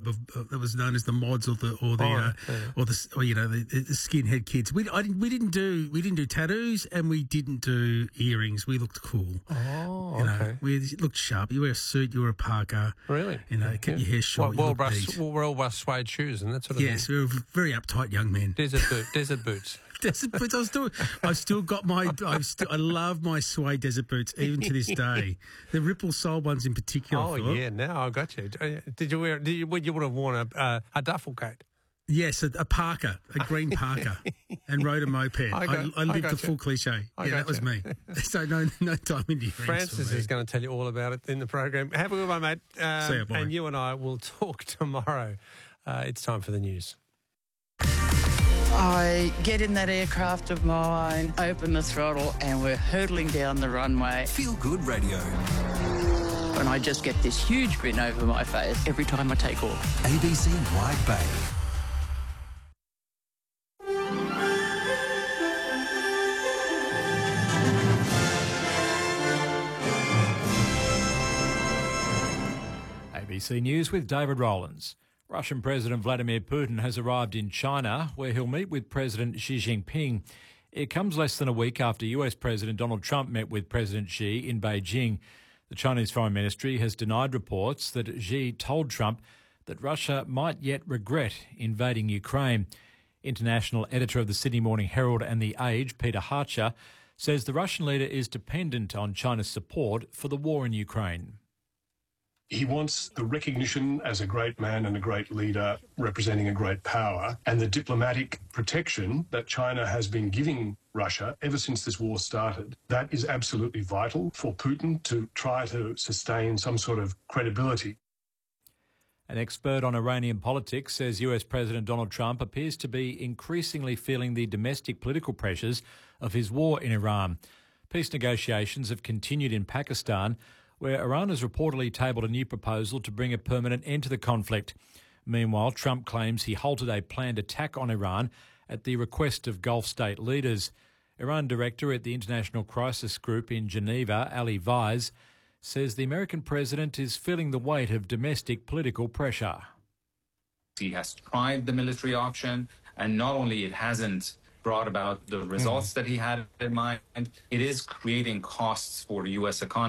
that was known as the mods or the skinhead kids. We didn't do tattoos and we didn't do earrings. We looked cool. Oh, okay. We looked sharp. You wear a suit, you wear a parka. Really? Keep your hair short. Well-brushed suede shoes and that sort of thing. Yes, we were very uptight young men. Desert boots. Desert boots. I love my suede desert boots even to this day. The Ripple Sole ones in particular. Oh yeah, now I got you. Did you wear? You would have worn a duffel coat. Yes, a parka, a green parka, and rode a moped. I lived the full cliche. That was me. So no time in the Francis is going to tell you all about it in the program. Have a good one, mate. See you, and you and I will talk tomorrow. It's time for the news. I get in that aircraft of mine, open the throttle, and we're hurtling down the runway. Feel Good Radio. And I just get this huge grin over my face every time I take off. ABC Wide Bay. ABC News with David Rowlands. Russian President Vladimir Putin has arrived in China, where he'll meet with President Xi Jinping. It comes less than a week after US President Donald Trump met with President Xi in Beijing. The Chinese Foreign Ministry has denied reports that Xi told Trump that Russia might yet regret invading Ukraine. International editor of the Sydney Morning Herald and The Age, Peter Harcher, says the Russian leader is dependent on China's support for the war in Ukraine. He wants the recognition as a great man and a great leader representing a great power, and the diplomatic protection that China has been giving Russia ever since this war started. That is absolutely vital for Putin to try to sustain some sort of credibility. An expert on Iranian politics says US President Donald Trump appears to be increasingly feeling the domestic political pressures of his war in Iran. Peace negotiations have continued in Pakistan, where Iran has reportedly tabled a new proposal to bring a permanent end to the conflict. Meanwhile, Trump claims he halted a planned attack on Iran at the request of Gulf state leaders. Iran director at the International Crisis Group in Geneva, Ali Vaiz, says the American president is feeling the weight of domestic political pressure. He has tried the military option, and not only it hasn't brought about the results that he had in mind, it is creating costs for the U.S. economy.